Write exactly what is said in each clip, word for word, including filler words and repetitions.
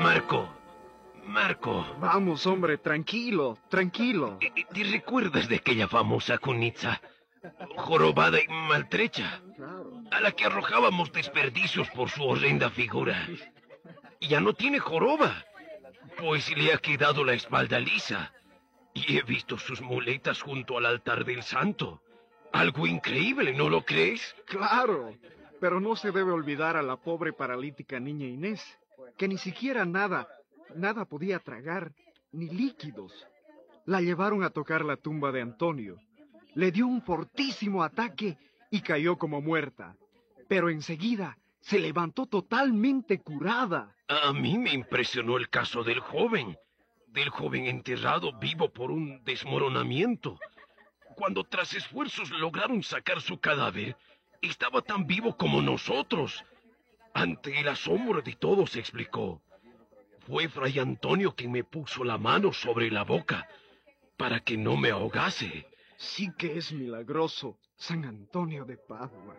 Marco, Marco. Vamos, hombre, tranquilo, tranquilo. ¿Te recuerdas de aquella famosa Kunitsa, jorobada y maltrecha, Claro. a la que arrojábamos desperdicios por su horrenda figura? Ya no tiene joroba, pues le ha quedado la espalda lisa. Y he visto sus muletas junto al altar del santo. Algo increíble, ¿no lo crees? Claro, pero no se debe olvidar a la pobre paralítica niña Inés, que ni siquiera nada, nada podía tragar, ni líquidos. La llevaron a tocar la tumba de Antonio. Le dio un fortísimo ataque y cayó como muerta. Pero enseguida se levantó totalmente curada. A mí me impresionó el caso del joven, del joven enterrado vivo por un desmoronamiento. Cuando tras esfuerzos lograron sacar su cadáver, estaba tan vivo como nosotros. Ante el asombro de todos, explicó. Fue Fray Antonio quien me puso la mano sobre la boca para que no me ahogase. Sí que es milagroso, San Antonio de Padua.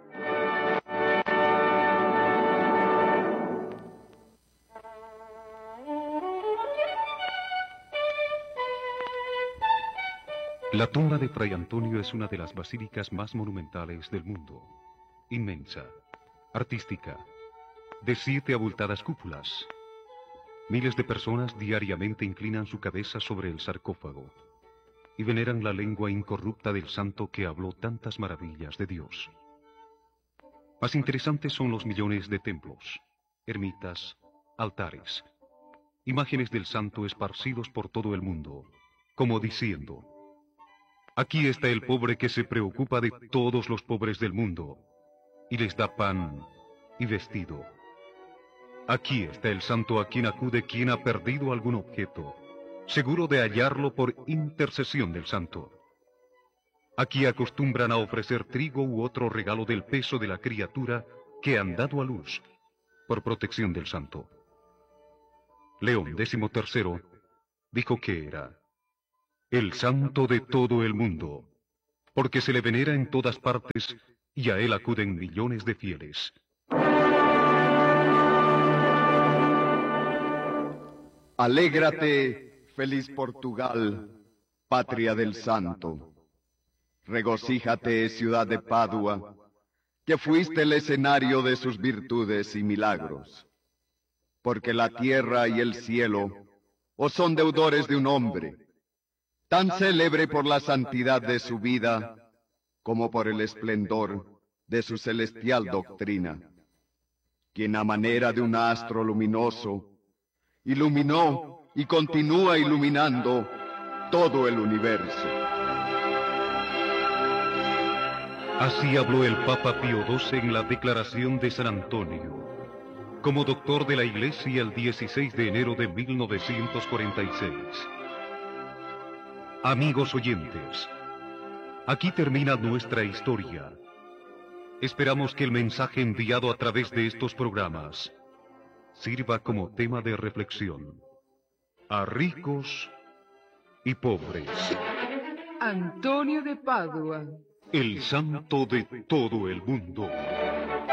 La tumba de Fray Antonio es una de las basílicas más monumentales del mundo. Inmensa, artística, de siete abultadas cúpulas. Miles de personas diariamente inclinan su cabeza sobre el sarcófago y veneran la lengua incorrupta del santo que habló tantas maravillas de Dios. Más interesantes son los millones de templos, ermitas, altares, imágenes del santo esparcidos por todo el mundo, como diciendo: aquí está el pobre que se preocupa de todos los pobres del mundo y les da pan y vestido. Aquí está el santo a quien acude quien ha perdido algún objeto, seguro de hallarlo por intercesión del santo. Aquí acostumbran a ofrecer trigo u otro regalo del peso de la criatura que han dado a luz, por protección del santo. León décimo tercero dijo que era el santo de todo el mundo, porque se le venera en todas partes y a él acuden millones de fieles. Alégrate, feliz Portugal, patria del santo. Regocíjate, ciudad de Padua, que fuiste el escenario de sus virtudes y milagros. Porque la tierra y el cielo os son deudores de un hombre, tan célebre por la santidad de su vida como por el esplendor de su celestial doctrina, quien a manera de un astro luminoso iluminó y continúa iluminando todo el universo. Así habló el Papa Pío doce en la Declaración de San Antonio, como doctor de la Iglesia el dieciséis de enero de mil novecientos cuarenta y seis. Amigos oyentes, aquí termina nuestra historia. Esperamos que el mensaje enviado a través de estos programas sirva como tema de reflexión a ricos y pobres. Antonio de Padua, El santo de todo el mundo.